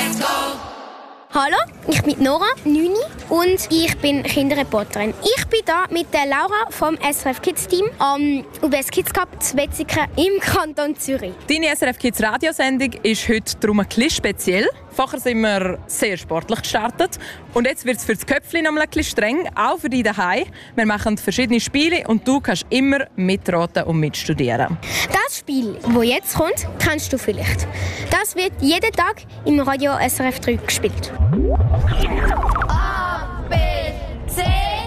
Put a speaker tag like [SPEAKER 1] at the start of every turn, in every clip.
[SPEAKER 1] Let's go!
[SPEAKER 2] Hallo, ich bin Nora, 9 und ich bin Kinderreporterin. Ich bin hier mit der Laura vom SRF Kids Team am UBS Kids Cup zu Wetzikon im Kanton Zürich.
[SPEAKER 3] Deine SRF Kids Radiosendung ist heute darum ein bisschen speziell. Vorher sind wir sehr sportlich gestartet und jetzt wird es für das Köpfchen noch ein bisschen streng, auch für dich daheim. Wir machen verschiedene Spiele und du kannst immer mitraten und mitstudieren.
[SPEAKER 2] Das Spiel, das jetzt kommt, kennst du vielleicht. Das wird jeden Tag im Radio SRF 3 gespielt.
[SPEAKER 4] A, B, C,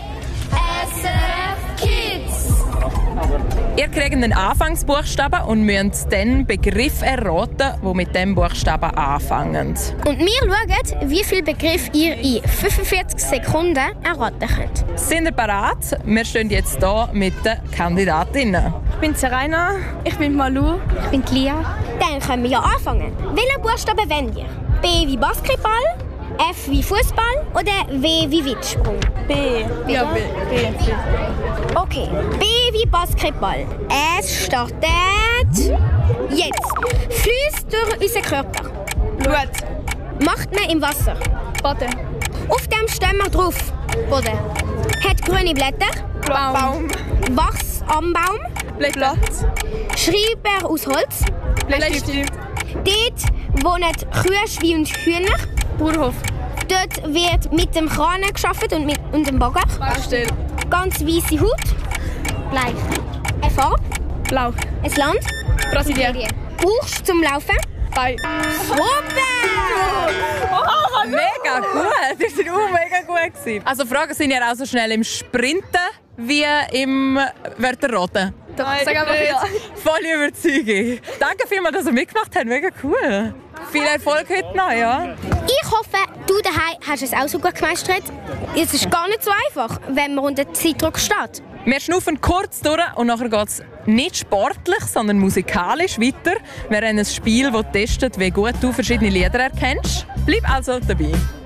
[SPEAKER 4] SRF Kids.
[SPEAKER 3] Ihr kriegt einen Anfangsbuchstaben und müsst dann Begriff erraten, die mit diesem Buchstaben anfangen.
[SPEAKER 2] Und wir schauen, wie viele Begriffe ihr in 45 Sekunden erraten könnt.
[SPEAKER 3] Sind ihr bereit? Wir stehen jetzt hier mit den Kandidatinnen.
[SPEAKER 5] Ich bin Serena, ich bin Malu.
[SPEAKER 2] Ich bin Lia. Dann können wir ja anfangen. Welchen Buchstaben wollt ihr? B wie Basketball, F wie Fußball oder W wie Weitsprung?
[SPEAKER 5] B. Ja, B.
[SPEAKER 2] Okay, B wie Basketball. Es startet jetzt. Fließt durch unseren Körper.
[SPEAKER 5] Blut.
[SPEAKER 2] Macht man im Wasser.
[SPEAKER 5] Boden.
[SPEAKER 2] Auf dem stehen wir drauf. Boden. Hat grüne Blätter.
[SPEAKER 5] Baum.
[SPEAKER 2] Wachs am Baum.
[SPEAKER 5] Blatt.
[SPEAKER 2] Schreiber aus Holz.
[SPEAKER 5] Bleistift.
[SPEAKER 2] Dort wohnen Kühe, Schweine und Hühner.
[SPEAKER 5] Bauernhof.
[SPEAKER 2] Dort wird mit dem Kran gearbeitet und dem Bagger.
[SPEAKER 5] Baustelle.
[SPEAKER 2] Ganz weisse Haut. Bleich. Eine Farbe.
[SPEAKER 5] Blau.
[SPEAKER 2] Ein Land.
[SPEAKER 5] Brasilien.
[SPEAKER 2] Brauchst du zum Laufen?
[SPEAKER 5] Bei.
[SPEAKER 2] Super!
[SPEAKER 3] Mega gut! Das war mega gut gewesen. Also Fragen sind ja auch so schnell im Sprinten wie im Wörterraten.
[SPEAKER 5] Sag einfach ja.
[SPEAKER 3] Voll überzeugend. Danke vielmals, dass ihr mitgemacht habt. Mega cool. Viel Erfolg heute noch, ja?
[SPEAKER 2] Ich hoffe, du daheim hast es auch so gut gemeistert. Es ist gar nicht so einfach, wenn man unter Zeitdruck steht.
[SPEAKER 3] Wir schnaufen kurz durch und nachher geht es nicht sportlich, sondern musikalisch weiter. Wir haben ein Spiel, das testet, wie gut du verschiedene Lieder erkennst. Bleib also dabei.